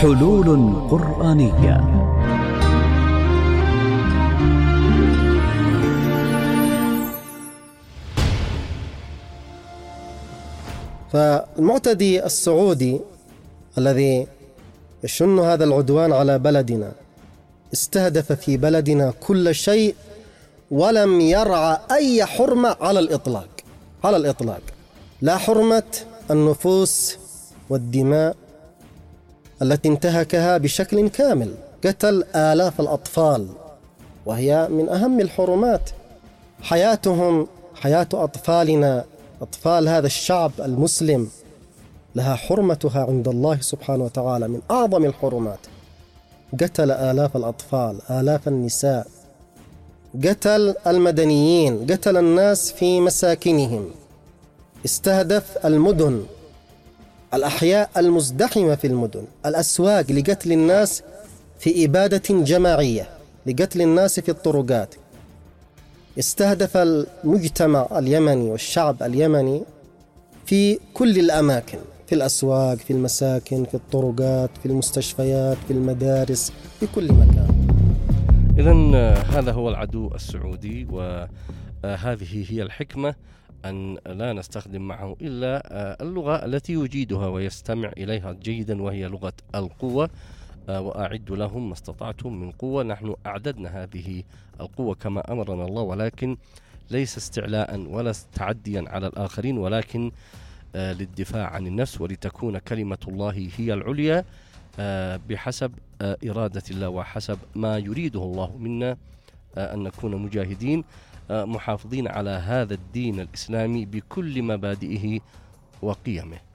حلول قرآنية. فالمعتدي السعودي الذي يشن هذا العدوان على بلدنا استهدف في بلدنا كل شيء ولم يرعى أي حرمة على الإطلاق. لا حرمة النفوس والدماء التي انتهكها بشكل كامل. قتل آلاف الأطفال وهي من أهم الحرمات. حياتهم، حياة أطفالنا، أطفال هذا الشعب المسلم لها حرمتها عند الله سبحانه وتعالى، من أعظم الحرمات. قتل آلاف الأطفال، آلاف النساء، قتل المدنيين، قتل الناس في مساكنهم، استهدف المدن، الأحياء المزدحمة في المدن، الأسواق، لقتل الناس في إبادة جماعية، لقتل الناس في الطرقات. استهدف المجتمع اليمني والشعب اليمني في كل الأماكن، في الأسواق، في المساكن، في الطرقات، في المستشفيات، في المدارس، في كل مكان. إذن هذا هو العدو السعودي، وهذه هي الحكمة أن لا نستخدم معه إلا اللغة التي يجيدها ويستمع إليها جيدا، وهي لغة القوة. وأعدوا لهم ما استطعتم من قوة. نحن أعددنا هذه القوة كما أمرنا الله، ولكن ليس استعلاء ولا تعديا على الآخرين، ولكن للدفاع عن النفس، ولتكون كلمة الله هي العليا بحسب إرادة الله وحسب ما يريده الله منا، أن نكون مجاهدين محافظين على هذا الدين الإسلامي بكل مبادئه وقيمه.